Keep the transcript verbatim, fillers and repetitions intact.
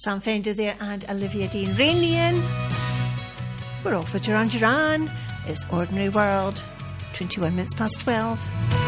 Sam Fender there and Olivia Dean Rainian. We're off with Duran Duran. It's Ordinary World. twenty-one minutes past twelve.